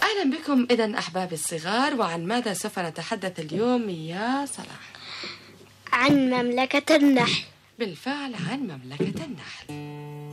أهلا بكم إذن أحبابي الصغار. وعن ماذا سوف نتحدث اليوم يا صلاح؟ عن مملكة النحل. بالفعل عن مملكة النحل.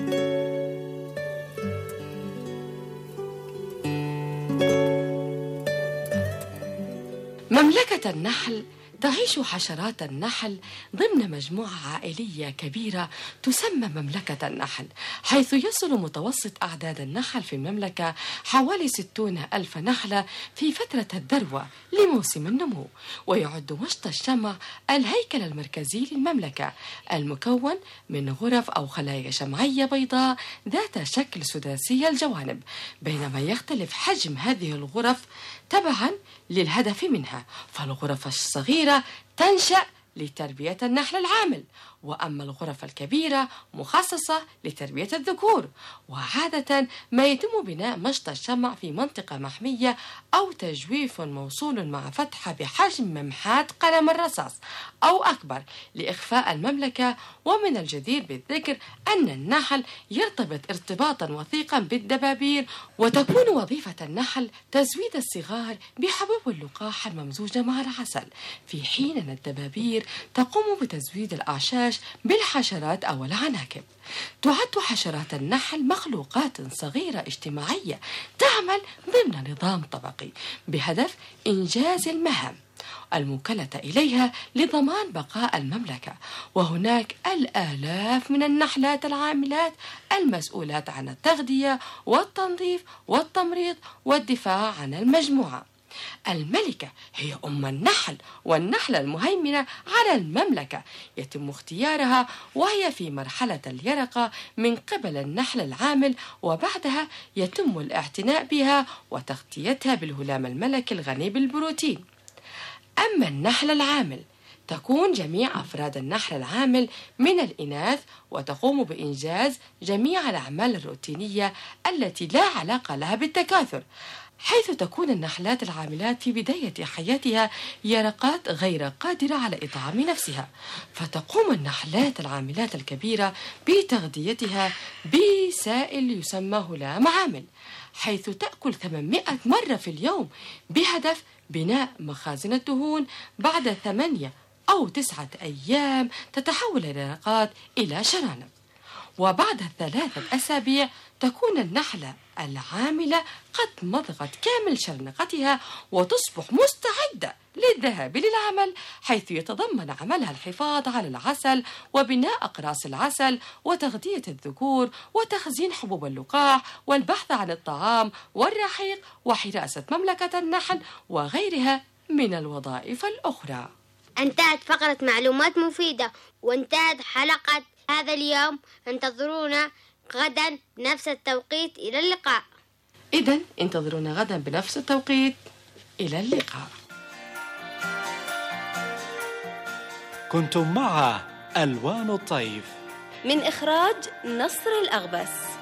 مملكة النحل تعيش حشرات النحل ضمن مجموعة عائلية كبيرة تسمى مملكة النحل، حيث يصل متوسط أعداد النحل في المملكة حوالي 60,000 نحلة في فترة الذروة لموسم النمو. ويعد مشط الشمع الهيكل المركزي للمملكة، المكون من غرف أو خلايا شمعية بيضاء ذات شكل سداسي الجوانب، بينما يختلف حجم هذه الغرف تبعا للهدف منها. فالغرف الصغيرة تنشأ لتربية النحل العامل، وأما الغرف الكبيرة مخصصة لتربية الذكور. وعادة ما يتم بناء مشط الشمع في منطقة محمية أو تجويف موصول مع فتحة بحجم ممحاة قلم الرصاص أو أكبر لإخفاء المملكة. ومن الجدير بالذكر أن النحل يرتبط ارتباطا وثيقا بالدبابير، وتكون وظيفة النحل تزويد الصغار بحبوب اللقاح الممزوجة مع العسل، في حين أن الدبابير تقوم بتزويد الأعشاش بالحشرات أو العناكب. تعد حشرات النحل مخلوقات صغيرة اجتماعية تعمل ضمن نظام طبقي بهدف إنجاز المهام الموكلة إليها لضمان بقاء المملكة. وهناك الآلاف من النحلات العاملات المسؤولات عن التغذية والتنظيف والتمريض والدفاع عن المجموعة. الملكة هي أم النحل والنحلة المهيمنة على المملكة، يتم اختيارها وهي في مرحلة اليرقة من قبل النحل العامل، وبعدها يتم الاعتناء بها وتغطيتها بالهلام الملكي الغني بالبروتين. أما النحل العامل تكون جميع أفراد النحل العامل من الإناث، وتقوم بإنجاز جميع الأعمال الروتينية التي لا علاقة لها بالتكاثر، حيث تكون النحلات العاملات في بداية حياتها يرقات غير قادرة على إطعام نفسها، فتقوم النحلات العاملات الكبيرة بتغذيتها بسائل يسمى هلام عامل، حيث تأكل 800 مرة في اليوم بهدف بناء مخازن الدهون. بعد 8 أو 9 أيام تتحول اليرقات إلى شرانق، وبعد 3 أسابيع تكون النحلة العاملة قد مضغت كامل شرنقتها وتصبح مستعدة للذهاب للعمل، حيث يتضمن عملها الحفاظ على العسل وبناء أقراص العسل وتغذية الذكور وتخزين حبوب اللقاح والبحث عن الطعام والرحيق وحراسة مملكة النحل وغيرها من الوظائف الأخرى. انتهت فقرة معلومات مفيدة، وانتهت حلقة هذا اليوم. انتظرونا غدا بنفس التوقيت. إلى اللقاء. إذن انتظرونا غدا بنفس التوقيت. إلى اللقاء. كنتم مع ألوان الطيف من إخراج نصر الأغبس.